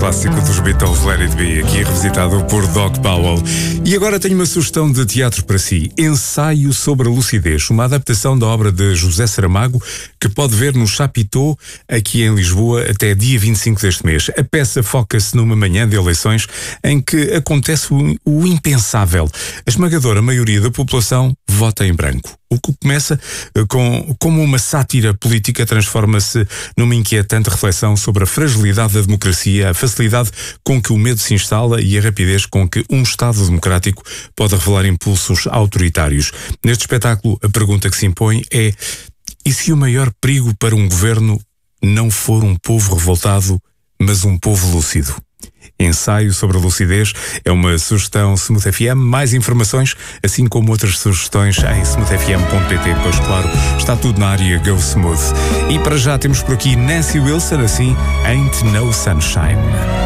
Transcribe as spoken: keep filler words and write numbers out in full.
clássico dos Beatles, Let It Be, aqui revisitado por Doc Powell. E agora tenho uma sugestão de teatro para si. Ensaio sobre a lucidez, uma adaptação da obra de José Saramago, que pode ver no Chapitão, aqui em Lisboa, até dia vinte e cinco deste mês. A peça foca-se numa manhã de eleições em que acontece o, o impensável. A esmagadora maioria da população vota em branco. O que começa com, como uma sátira política, transforma-se numa inquietante reflexão sobre a fragilidade da democracia, a facilidade com que o medo se instala e a rapidez com que um Estado democrático pode revelar impulsos autoritários. Neste espetáculo, a pergunta que se impõe é: e se o maior perigo para um governo não for um povo revoltado, mas um povo lúcido? Ensaio sobre a lucidez é uma sugestão Smooth F M. Mais informações, assim como outras sugestões, em smooth f m ponto p t. Pois claro, está tudo na área Go Smooth. E para já temos por aqui Nancy Wilson, assim, Ain't No Sunshine.